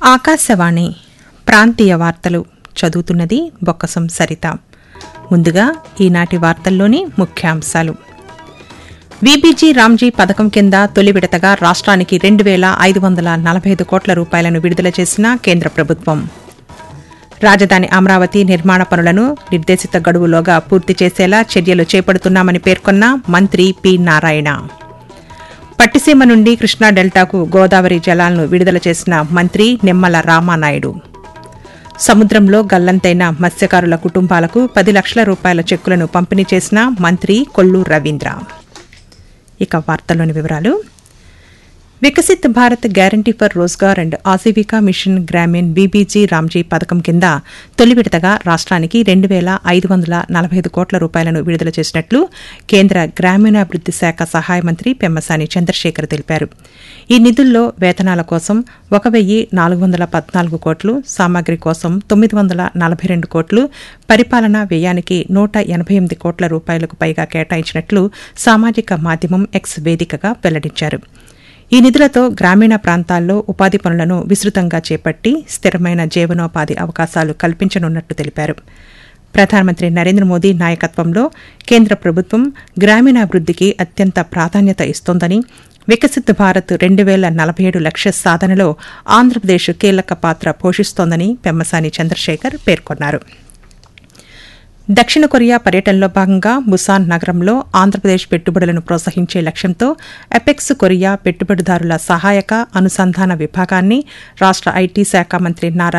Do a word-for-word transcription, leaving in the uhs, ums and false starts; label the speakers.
Speaker 1: ఆకాశవాణి ప్రాంతీయ వార్తలు చదువుతున్నది బొక్కసం సరిత. ముందుగా ఈనాటి వార్తల్లోని ముఖ్యాంశాలు. వీబీజీ రామ్జీ పథకం కింద తొలి విడతగా రాష్ట్రానికి రెండు వేల ఐదు వందల నలభై ఐదు కోట్ల రూపాయలను విడుదల చేసిన కేంద్ర ప్రభుత్వం. రాజధాని అమరావతి నిర్మాణ పనులను నిర్దేశిత గడువులోగా పూర్తి చేసేలా చర్యలు చేపడుతున్నామని పేర్కొన్న మంత్రి పి నారాయణ. పట్టిసీమ నుండి కృష్ణా డెల్టాకు గోదావరి జలాలను విడుదల చేసిన మంత్రి నిమ్మల రామానాయుడు. సముద్రంలో గల్లంతైన మత్స్యకారుల కుటుంబాలకు పది లక్షల రూపాయల చెక్కులను పంపిణీ చేసిన మంత్రి కొల్లు రవీంద్ర. ఇక వార్తల్లోని వివరాలు. Viksit Bharat guarantee for Rozgar and Aajeevika machine Grameen VBG Ramji పథకం కింద తొలి విడతగా రాష్ట్రానికి రెండు వేల ఐదు వందల నలభై ఐదు కోట్ల రూపాయలను విడుదల చేసినట్లు కేంద్ర గ్రామీణాభివృద్ది శాఖ సహాయ మంత్రి పెమ్మసాని చంద్రశేఖర్ తెలిపారు. ఈ నిధుల్లో వేతనాల కోసం ఒక వెయ్యి నాలుగు వందల పద్నాలుగు కోట్లు, సామాగ్రి కోసం తొమ్మిది వందల నలభై రెండు కోట్లు, పరిపాలనా వ్యయానికి నూట ఎనభై ఎనిమిది కోట్ల రూపాయలకు పైగా కేటాయించినట్లు సామాజిక మాధ్యమం ఎక్స్ వేదికగా వెల్లడించారు. ఈ నిధులతో గ్రామీణ ప్రాంతాల్లో ఉపాధి పనులను విస్తృతంగా చేపట్టి స్థిరమైన జీవనోపాధి అవకాశాలు కల్పించనున్నట్లు తెలిపారు. ప్రధానమంత్రి నరేంద్ర మోదీ నాయకత్వంలో కేంద్ర ప్రభుత్వం గ్రామీణాభివృద్దికి అత్యంత ప్రాధాన్యత ఇస్తోందని, వికసిత్ భారత్ రెండు వేల నలభై ఏడు లక్ష్య సాధనలో ఆంధ్రప్రదేశ్ కీలక పాత్ర పోషిస్తోందని పెమ్మసాని చంద్రశేఖర్ పేర్కొన్నారు. దక్షిణ కొరియా పర్యటనలో భాగంగా ముసాన్ నగరంలో ఆంధ్రప్రదేశ్ పెట్టుబడులను ప్రోత్సహించే లక్ష్యంతో అపెక్స్ కొరియా పెట్టుబడిదారుల సహాయక అనుసంధాన విభాగాన్ని రాష్ట ఐటీ శాఖ మంత్రి నారా